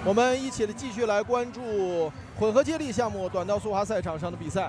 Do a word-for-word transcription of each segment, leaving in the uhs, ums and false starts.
我们一起的继续来关注混合接力项目短道速滑赛场上的比赛。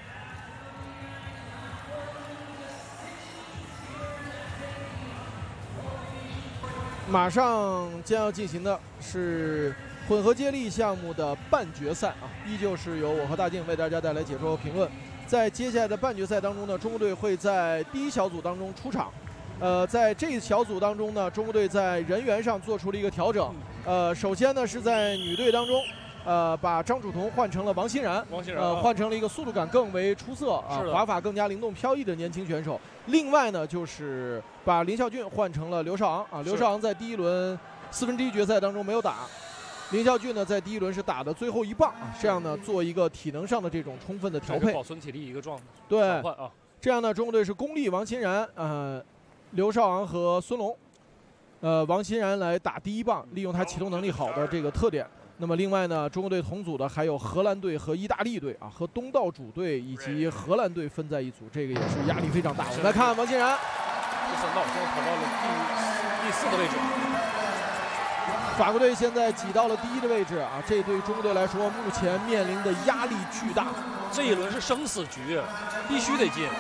马上将要进行的是混合接力项目的半决赛啊，依旧是由我和大靖为大家带来解说和评论。在接下来的半决赛当中呢，中国队会在第一小组当中出场。呃，在这一小组当中呢，中国队在人员上做出了一个调整。呃，首先呢是在女队当中，呃，把张楚彤换成了王欣然， 王欣然呃，换成了一个速度感更为出色啊，滑法更加灵动飘逸的年轻选手。另外呢，就是把林孝俊换成了刘少昂啊，刘少昂在第一轮四分之一决赛当中没有打。林孝俊呢，在第一轮是打的最后一棒啊，这样呢，做一个体能上的这种充分的调配， 保存体力一个状态。 对， 啊， 这样呢，中国队是巩俐、王欣然、呃，刘少昂和孙龙，呃，王欣然来打第一棒，利用他启动能力好的这个特点。那么另外呢，中国队同组的还有荷兰队和意大利队啊，和东道主队以及荷兰队分在一组，这个也是压力非常大。我们来看王欣然， 没想到现在跑到了第第四的位置。 法国队现在挤到了第一的位置啊，这对中国队来说，目前面临的压力巨大。 这一轮是生死局，必须得进。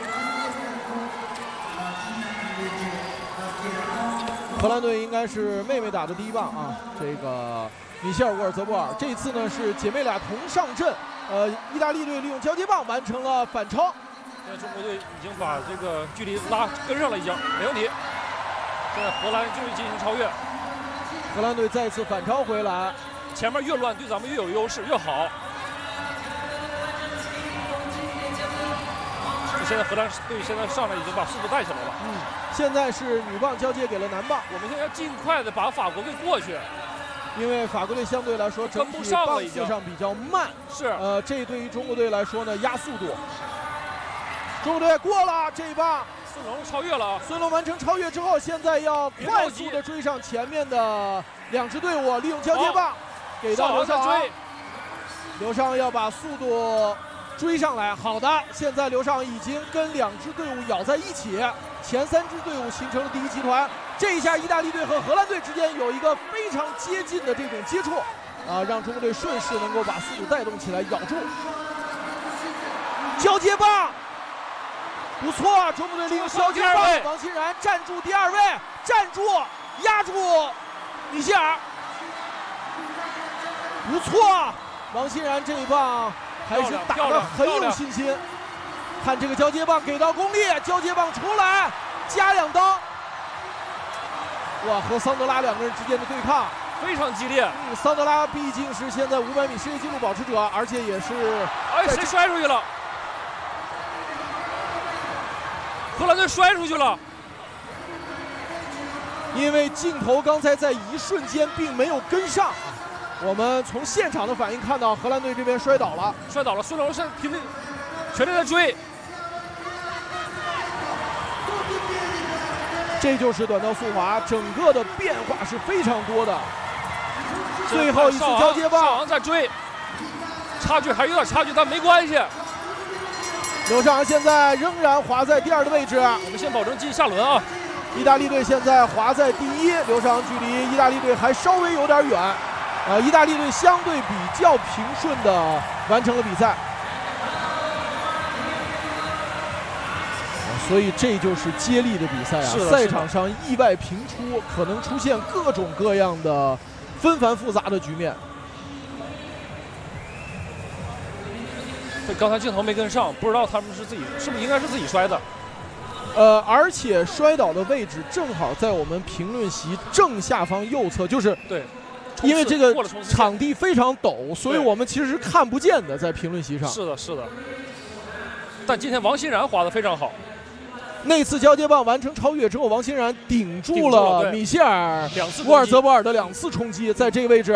荷兰队应该是妹妹打的第一棒啊，这个米歇尔·沃尔泽波尔。这次呢是姐妹俩同上阵，呃，意大利队利用交接棒完成了反超。 现在中国队已经把这个距离拉跟上了，已经没问题。现在荷兰就进行超越。 荷兰队再次反超回来， 前面越乱对咱们越有优势越好。现在荷兰队现在上来已经把速度带起来了。 嗯，现在是女棒交接给了男棒， 我们现在要尽快的把法国给过去， 因为法国队相对来说整体棒次上比较慢。 是， 呃，这对于中国队来说呢，压速度。中国队过了这一棒。 孙龙超越了啊！ 孙龙完成超越之后，现在要快速的追上前面的两支队伍，利用交接棒给到刘少昂。刘少昂要把速度追上来。好的，现在刘少昂已经跟两支队伍咬在一起，前三支队伍形成了第一集团。这一下，意大利队和荷兰队之间有一个非常接近的这种接触，啊，让中国队顺势能够把速度带动起来，咬住交接棒。不错，中国队利用交接棒，王欣然站住第二位，站住，压住米歇尔，不错，王欣然这一棒还是打得很有信心。看这个交接棒给到巩俐，交接棒出来，加两刀。哇，和桑德拉两个人之间的对抗非常激烈。 嗯，桑德拉毕竟是现在五百米世界纪录保持者，而且也是…… 哎，谁摔出去了？荷兰队摔出去了， 因为镜头刚才在一瞬间并没有跟上。我们从现场的反应看到，荷兰队这边摔倒了， 摔倒了。孙龙是拼命全力在追。 这就是短道速滑，整个的变化是非常多的。最后一次交接棒， 少昂在追，差距还有点差距，但没关系。 刘少昂现在仍然滑在第二的位置， 我们先保证进下轮啊。 意大利队现在滑在第一，刘少昂距离意大利队还稍微有点远，呃，意大利队相对比较平顺的完成了比赛，所以这就是接力的比赛啊。赛场上意外频出，可能出现各种各样的纷繁复杂的局面。 刚才镜头没跟上，不知道他们是自己是不是应该是自己摔的。 呃，而且摔倒的位置正好在我们评论席正下方右侧，就是对， 因为这个场地非常陡，所以我们其实是看不见的，在评论席上。 是的，是的。但今天王欣然滑得非常好。 那次交接棒完成超越之后，王欣然顶住了米歇尔、沃尔泽波尔的两次冲击，在这个位置。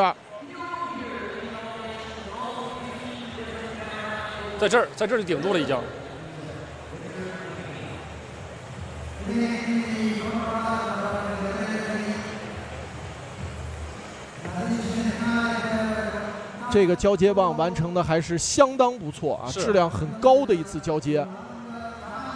在这儿，在这里顶住了已经。 这个交接棒完成的还是相当不错啊，质量很高的一次交接。